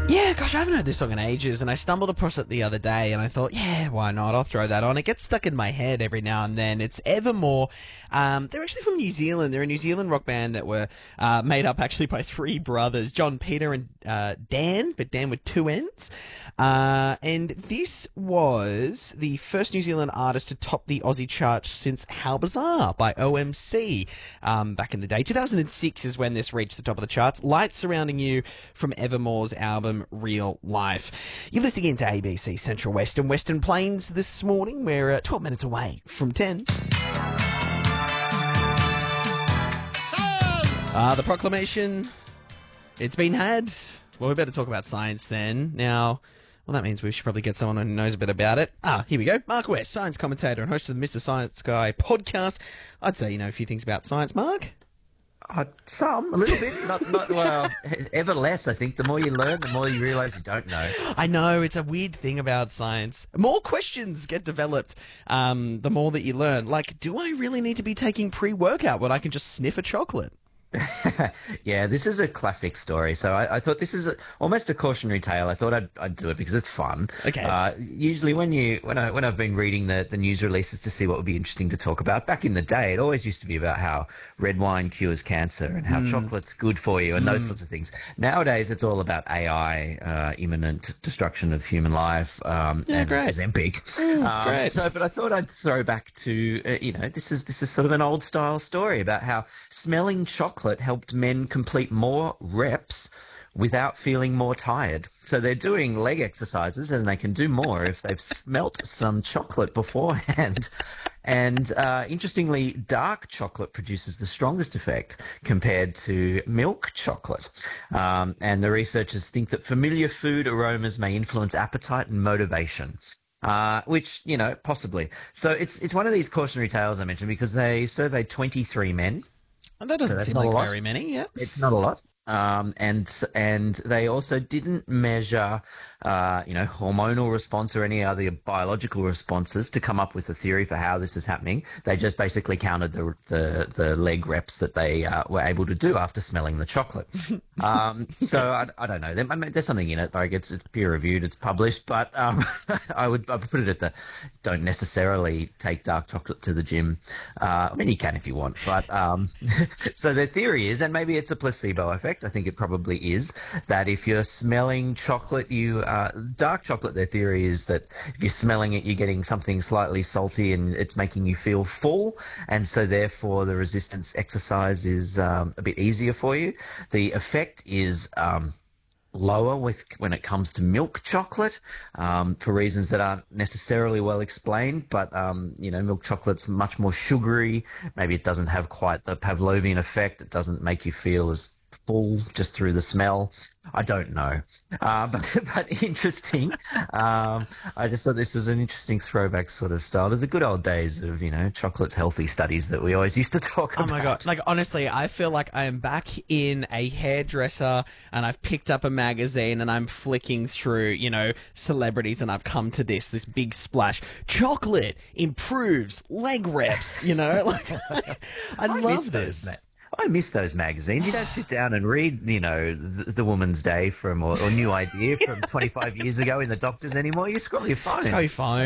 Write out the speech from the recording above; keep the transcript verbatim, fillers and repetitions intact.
Yeah, gosh, I haven't heard this song in ages, and I stumbled across it the other day, and I thought, yeah, why not? I'll throw that on. It gets stuck in my head every now and then. It's Evermore. Um, they're actually from New Zealand. They're a New Zealand rock band that were uh, made up actually by three brothers, John, Peter, and uh, Dan, but Dan with two N's. Uh, and this was the first New Zealand artist to top the Aussie charts since How Bizarre by O M C um, back in the day. two thousand six is when this reached the top of the charts. Lights Surrounding You from Evermore's album Real Life. You're listening into A B C Central West and Western Plains this morning. We're uh, twelve minutes away from ten. Uh, the proclamation, it's been had. Well, we better talk about science then. Now, well, that means we should probably get someone who knows a bit about it. Ah, here we go. Mark West, science commentator and host of the Mister Science Guy podcast. I'd say you know a few things about science, Mark. Uh, some, a little bit, not, not well, ever less. I think the more you learn, the more you realise you don't know. I know, it's a weird thing about science. More questions get developed um, the more that you learn. Like, do I really need to be taking pre-workout when I can just sniff a chocolate? Yeah, this is a classic story. So I, I thought this is a, almost a cautionary tale. I thought I'd, I'd do it because it's fun. Okay. Uh, usually, when you when I when I've been reading the, the news releases to see what would be interesting to talk about, back in the day, it always used to be about how red wine cures cancer and how mm. chocolate's good for you and mm. those sorts of things. Nowadays, it's all about A I, uh, imminent destruction of human life, um, yeah, and great. Ozempic. Mm, um, great. So, but I thought I'd throw back to uh, you know this is this is sort of an old style story about how smelling chocolate helped men complete more reps without feeling more tired. So they're doing leg exercises and they can do more if they've smelt some chocolate beforehand. And uh, interestingly, dark chocolate produces the strongest effect compared to milk chocolate. Um, and the researchers think that familiar food aromas may influence appetite and motivation. Uh, which, you know, possibly. So it's it's one of these cautionary tales I mentioned because they surveyed twenty-three men. And that doesn't so seem like very many, yeah. It's not a lot. Um, and and they also didn't measure, uh, you know, hormonal response or any other biological responses to come up with a theory for how this is happening. They just basically counted the the, the leg reps that they uh, were able to do after smelling the chocolate. Um, so I, I don't know. There, I mean, there's something in it. Like it's, it's peer reviewed, it's published, but um, I would I would put it at the don't necessarily take dark chocolate to the gym. Uh, I mean, you can if you want, but um, so their theory is, and maybe it's a placebo effect. I think it probably is, that if you're smelling chocolate, you uh, dark chocolate, their theory is that if you're smelling it, you're getting something slightly salty and it's making you feel full, and so therefore the resistance exercise is um, a bit easier for you. The effect is um, lower with when it comes to milk chocolate um, for reasons that aren't necessarily well explained, but um, you know, milk chocolate's much more sugary. Maybe it doesn't have quite the Pavlovian effect. It doesn't make you feel as full just through the smell. I don't know, uh, but, but interesting. Um, I just thought this was an interesting throwback sort of style to the good old days of, you know, chocolate's healthy studies that we always used to talk oh about. Oh my God. Like, honestly, I feel like I am back in a hairdresser and I've picked up a magazine and I'm flicking through, you know, celebrities and I've come to this, this big splash. Chocolate improves leg reps, you know? Like, I, I love this. Those, I miss those magazines. You don't sit down and read, you know, the, the Woman's Day from or, or New Idea from twenty-five years ago in the doctors anymore. You scroll your phone. Scroll your phone.